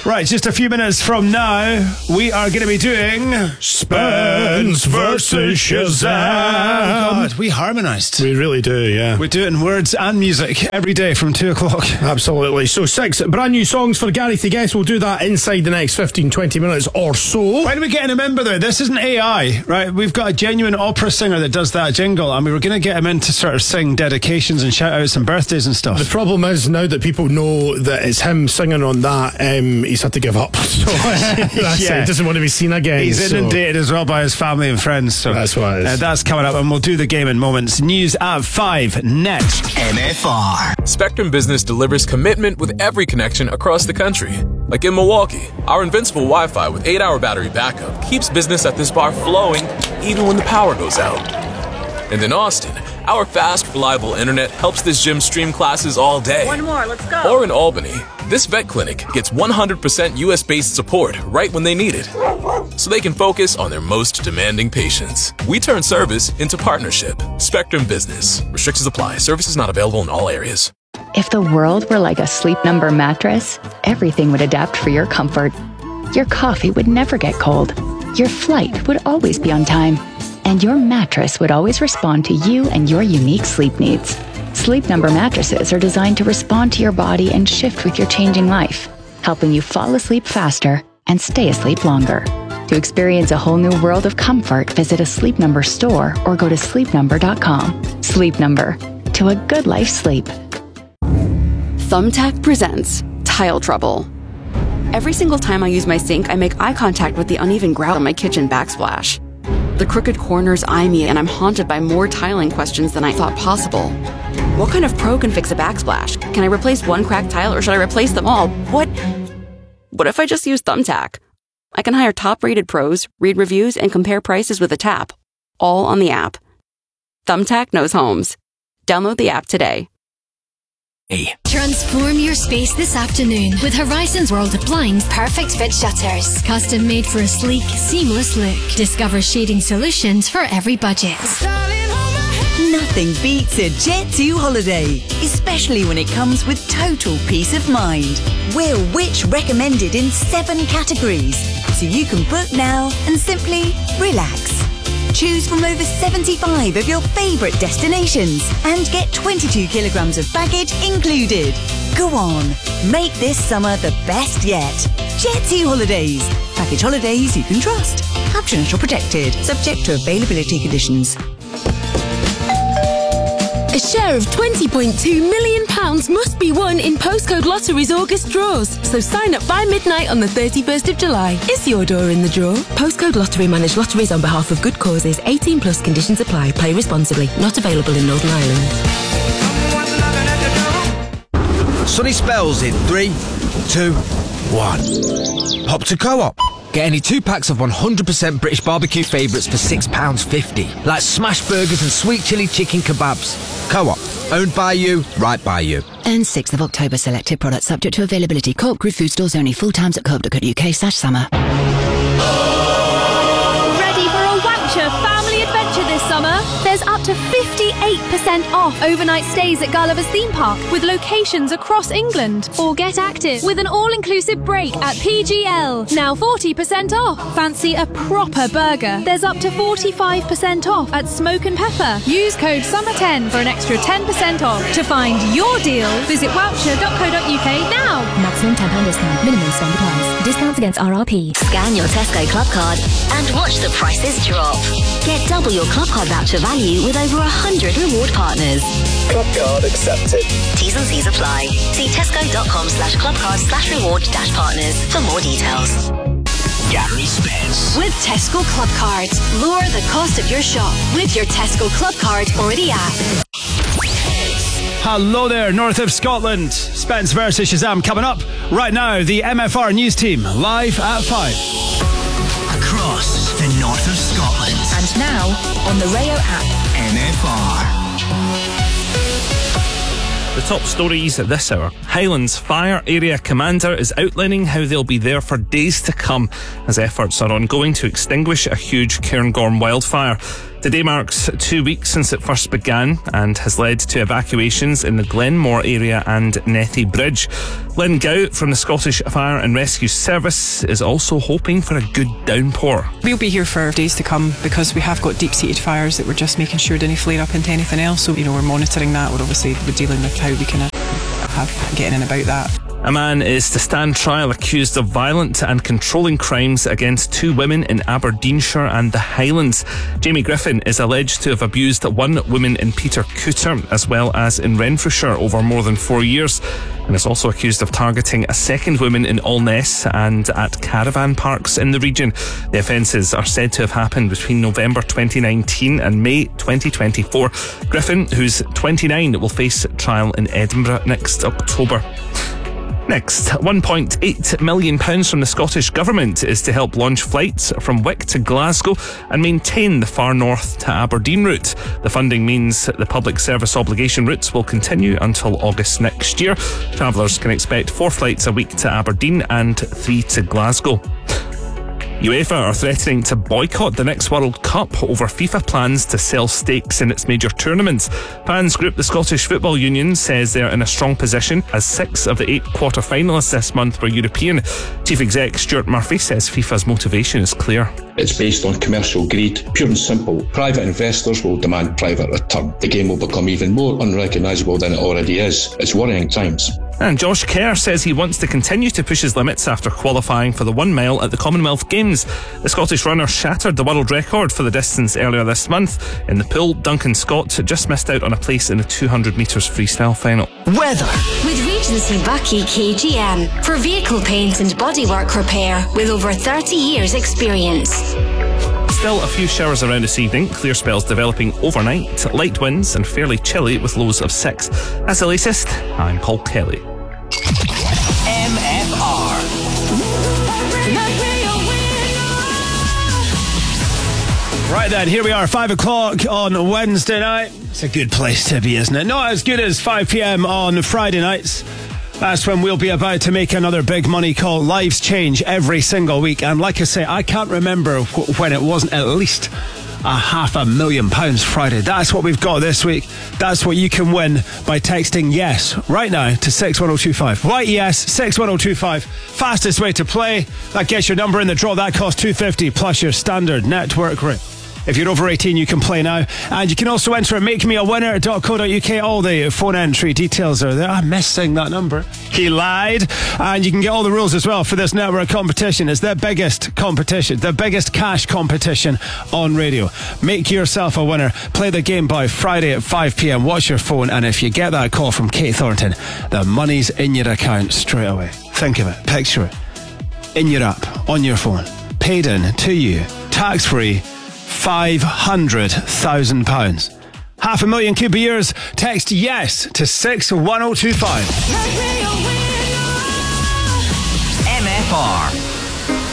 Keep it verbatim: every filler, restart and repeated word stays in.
Right, just a few minutes from now, we are going to be doing Spence versus Shazam. Oh God, we harmonised. We really do, yeah. We do it in words and music every day from two o'clock. Absolutely. So six brand new songs for Gary to guess. We'll do that inside the next fifteen, twenty minutes or so. Why are we getting him in, by the way? This isn't A I, right? We've got a genuine opera singer that does that jingle, and we were going to get him in to sort of sing dedications and shout outs and birthdays and stuff. The problem is, now that people know that it's him singing on that, um, he's had to give up. So that's yeah. it. He doesn't want to be seen again. He's so. inundated as well by his family and friends. So that's what it is. Uh, that's coming up, and we'll do the game in moments. News at five next. M F R. Spectrum Business delivers commitment with every connection across the country. Like in Milwaukee, our invincible Wi-Fi with eight hour battery backup keeps business at this bar flowing even when the power goes out. And in Austin, our fast, reliable internet helps this gym stream classes all day. One more, let's go. Or in Albany, this vet clinic gets one hundred percent U S-based support right when they need it, so they can focus on their most demanding patients. We turn service into partnership. Spectrum Business. Restrictions apply. Services not available in all areas. If the world were like a Sleep Number mattress, everything would adapt for your comfort. Your coffee would never get cold. Your flight would always be on time. And your mattress would always respond to you and your unique sleep needs. Sleep Number mattresses are designed to respond to your body and shift with your changing life, helping you fall asleep faster and stay asleep longer. To experience a whole new world of comfort, visit a Sleep Number store or go to sleep number dot com. Sleep Number. To a good life sleep. Thumbtack presents Tile Trouble. Every single time I use my sink, I make eye contact with the uneven grout on my kitchen backsplash. The crooked corners eye me, and I'm haunted by more tiling questions than I thought possible. What kind of pro can fix a backsplash? Can I replace one cracked tile, or should I replace them all? What? What if I just use Thumbtack? I can hire top-rated pros, read reviews, and compare prices with a tap, all on the app. Thumbtack knows homes. Download the app today. Transform your space this afternoon with Horizons World of Blinds Perfect Fit Shutters. Custom made for a sleek, seamless look. Discover shading solutions for every budget. Nothing beats a Jet two holiday, especially when it comes with total peace of mind. We're Which recommended in seven categories, so you can book now and simply relax. Choose from over seventy-five of your favourite destinations and get twenty-two kilograms of baggage included. Go on, make this summer the best yet. Jet two Holidays. Package holidays you can trust. Captions are protected, subject to availability conditions. A share of twenty point two million pounds must be won in Postcode Lottery's August draws. So sign up by midnight on the thirty-first of July. Is your door in the draw? Postcode Lottery manage lotteries on behalf of good causes. eighteen plus conditions apply. Play responsibly. Not available in Northern Ireland. Sunny spells in three, two, one. Hop to Co-op. Get any two packs of one hundred percent British barbecue favourites for six pounds fifty. Like smash burgers and sweet chilli chicken kebabs. Co-op. Owned by you, right by you. And sixth of October selected products subject to availability. Co-op Group food stores only. Full times at co op dot co dot uk slash summer. Ready for a Wowcher family adventure this summer? There's up to fifty-eight percent off overnight stays at Gulliver's Theme Park with locations across England. Or get active with an all-inclusive break at P G L. Now forty percent off. Fancy a proper burger? There's up to forty-five percent off at Smoke and Pepper. Use code summer ten for an extra ten percent off. To find your deal, visit wowcher dot co dot uk now. Maximum ten pounds discount. Minimum spend applies. Discounts against R R P. Scan your Tesco Club Card and watch the prices drop. Get double your Club Card voucher value with over one hundred reward partners. Club Card accepted. T's and C's apply. See tesco.com slash clubcard slash reward dash partners for more details. Gary Spence. With Tesco Club Cards, lower the cost of your shop with your Tesco Club Card or the app. Hello there, north of Scotland. Spence versus Shazam coming up right now. The M F R News Team live at five. Across the north of Scotland. And now on the Rayo app. M F R. The top stories at this hour. Highlands Fire Area Commander is outlining how they'll be there for days to come as efforts are ongoing to extinguish a huge Cairngorm wildfire. Today marks two weeks since it first began and has led to evacuations in the Glenmore area and Nethy Bridge. Lynn Gow from the Scottish Fire and Rescue Service is also hoping for a good downpour. We'll be here for days to come because we have got deep-seated fires that we're just making sure didn't flare up into anything else. So, you know, we're monitoring that. We're obviously we're dealing with how we can have getting in about that. A man is to stand trial accused of violent and controlling crimes against two women in Aberdeenshire and the Highlands. Jamie Griffin is alleged to have abused one woman in Peter Cooter as well as in Renfrewshire over more than four years and is also accused of targeting a second woman in Allness and at caravan parks in the region. The offences are said to have happened between November twenty nineteen and May twenty twenty-four. Griffin, who's twenty-nine, will face trial in Edinburgh next October. Next, one point eight million pounds from the Scottish Government is to help launch flights from Wick to Glasgow and maintain the Far North to Aberdeen route. The funding means the public service obligation routes will continue until August next year. Travellers can expect four flights a week to Aberdeen and three to Glasgow. UEFA are threatening to boycott the next World Cup over FIFA plans to sell stakes in its major tournaments. Fans group the Scottish Football Union says they're in a strong position as six of the eight quarter-finalists this month were European. Chief Exec Stuart Murphy says FIFA's motivation is clear. It's based on commercial greed, pure and simple. Private investors will demand private return. The game will become even more unrecognisable than it already is. It's worrying times. And Josh Kerr says he wants to continue to push his limits after qualifying for the one mile at the Commonwealth Games. The Scottish runner shattered the world record for the distance earlier this month. In the pool, Duncan Scott just missed out on a place in the two hundred metres freestyle final. Weather. With Regency Bucky K G M for vehicle paint and bodywork repair with over thirty years experience. Still a few showers around this evening, clear spells developing overnight, light winds and fairly chilly with lows of six. That's the latest. I'm Paul Kelly. M F R. Right then, here we are, five o'clock on Wednesday night. It's a good place to be, isn't it? Not as good as five p.m. on Friday nights. That's when we'll be about to make another big money call. Lives change every single week. And like I say, I can't remember when it wasn't at least a half a million pounds Friday. That's what we've got this week. That's what you can win by texting yes right now to six one oh two five. Right, yes, six one oh two five. Fastest way to play. That gets your number in the draw. That costs two hundred fifty plus your standard network rate. If you're over eighteen, you can play now. And you can also enter at make me a winner dot co dot uk. All the phone entry details are there. I'm missing that number. He lied. And you can get all the rules as well for this network competition. It's the biggest competition, the biggest cash competition on radio. Make yourself a winner. Play the game by Friday at five p.m. Watch your phone. And if you get that call from Kate Thornton, the money's in your account straight away. Think of it. Picture it. In your app, on your phone. Paid in to you. Tax-free. five hundred thousand pounds. Half a million could be yours. Text yes to six one oh two five. M F R.